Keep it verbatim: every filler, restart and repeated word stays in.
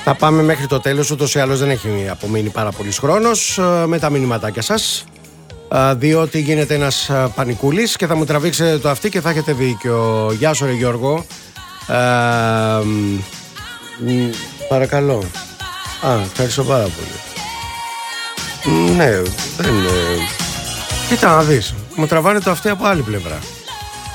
Θα πάμε μέχρι το τέλος, ούτως ή άλλως δεν έχει απομείνει πάρα πολύς χρόνος με τα μηνυματάκια σας, διότι γίνεται ένας πανικούλης και θα μου τραβήξετε το αυτί και θα έχετε δίκιο. Γεια σου ρε Γιώργο. ε, μ, Παρακαλώ. Α, ευχαριστώ πάρα πολύ. Ναι, δεν... Κοίτα να δεις, μου τραβάνε το αυτί από άλλη πλευρά.